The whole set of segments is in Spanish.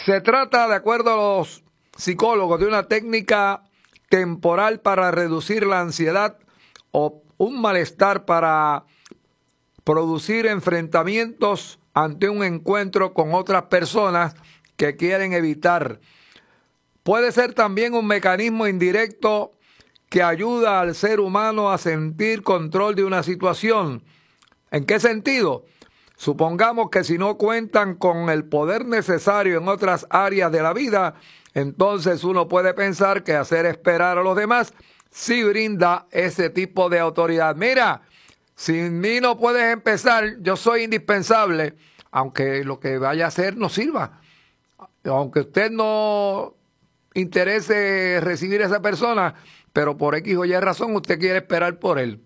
Se trata, de acuerdo a los psicólogos, de una técnica temporal para reducir la ansiedad o un malestar para producir enfrentamientos ante un encuentro con otras personas que quieren evitar. Puede ser también un mecanismo indirecto que ayuda al ser humano a sentir control de una situación. ¿En qué sentido? Supongamos que si no cuentan con el poder necesario en otras áreas de la vida, entonces uno puede pensar que hacer esperar a los demás sí brinda ese tipo de autoridad. Mira, sin mí no puedes empezar, yo soy indispensable, aunque lo que vaya a hacer no sirva. Aunque usted no interese recibir a esa persona, pero por X o Y razón usted quiere esperar por él.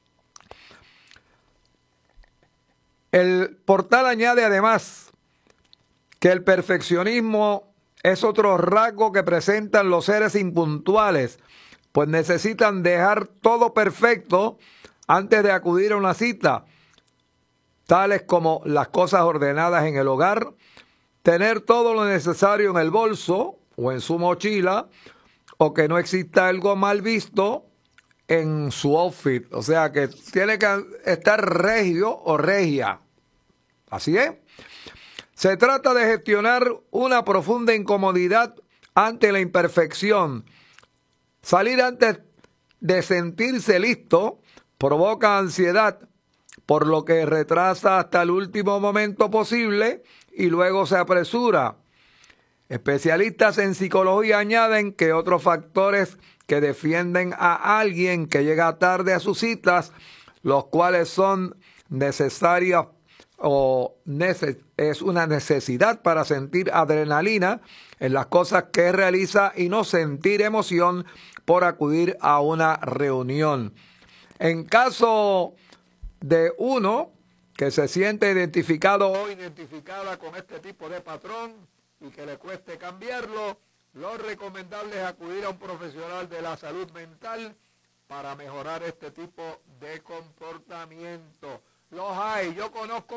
El portal añade además que el perfeccionismo es otro rasgo que presentan los seres impuntuales, pues necesitan dejar todo perfecto antes de acudir a una cita, tales como las cosas ordenadas en el hogar, tener todo lo necesario en el bolso o en su mochila, o que no exista algo mal visto en su outfit. O sea, que tiene que estar regio o regia. Así es. Se trata de gestionar una profunda incomodidad ante la imperfección. Salir antes de sentirse listo provoca ansiedad, por lo que retrasa hasta el último momento posible y luego se apresura. Especialistas en psicología añaden que otros factores que defienden a alguien que llega tarde a sus citas, los cuales son necesarias o es una necesidad para sentir adrenalina en las cosas que realiza y no sentir emoción por acudir a una reunión. En caso de uno que se siente identificado o identificada con este tipo de patrón y que le cueste cambiarlo, lo recomendable es acudir a un profesional de la salud mental para mejorar este tipo de comportamiento. Los hay, yo conozco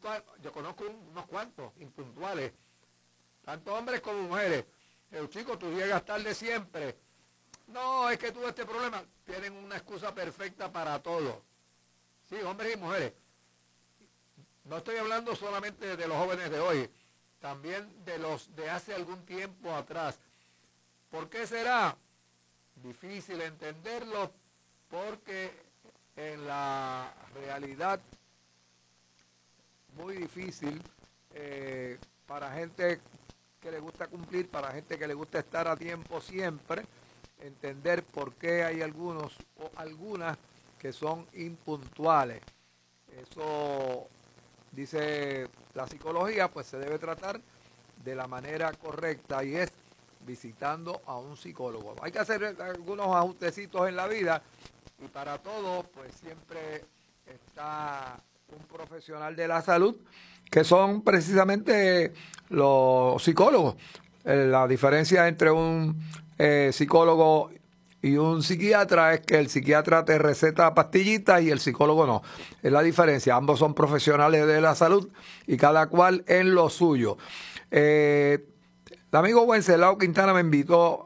unos cuantos impuntuales, tanto hombres como mujeres. Chico, tú llegas tarde siempre. No, es que tuve este problema. Tienen una excusa perfecta para todo. Sí, hombres y mujeres. No estoy hablando solamente de los jóvenes de hoy, también de los de hace algún tiempo atrás. ¿Por qué será? Difícil entenderlo, porque en la realidad muy difícil para gente que le gusta cumplir, para gente que le gusta estar a tiempo siempre, entender por qué hay algunos o algunas que son impuntuales. Eso, dice la psicología, pues se debe tratar de la manera correcta y es visitando a un psicólogo. Hay que hacer algunos ajustecitos en la vida y para todo pues siempre está un profesional de la salud que son precisamente los psicólogos. La diferencia entre un psicólogo y un psiquiatra es que el psiquiatra te receta pastillitas y el psicólogo no. Es la diferencia. Ambos son profesionales de la salud y cada cual en lo suyo. El amigo Wenceslao Quintana me invitó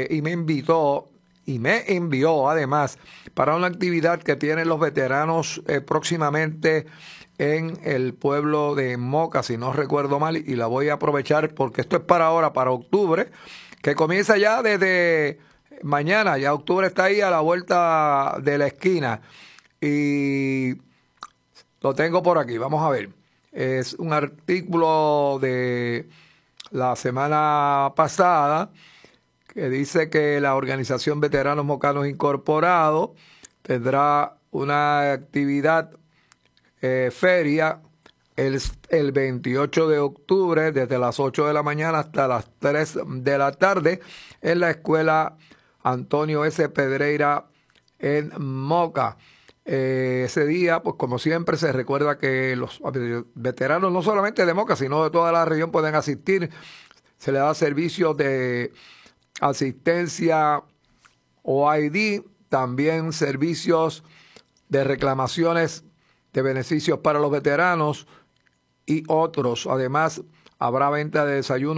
y me envió además para una actividad que tienen los veteranos próximamente en el pueblo de Moca, si no recuerdo mal, y la voy a aprovechar porque esto es para ahora, para octubre, que comienza ya desde mañana. Ya octubre está ahí a la vuelta de la esquina y lo tengo por aquí, vamos a ver. Es un artículo de la semana pasada que dice que la organización Veteranos Mocanos Incorporados tendrá una actividad feria el 28 de octubre desde las 8 de la mañana hasta las 3 de la tarde en la escuela Antonio S. Pedreira en Moca. Ese día, pues como siempre, se recuerda que los veteranos no solamente de Moca, sino de toda la región pueden asistir. Se le da servicios de asistencia OID, también servicios de reclamaciones de beneficios para los veteranos y otros. Además, habrá venta de desayuno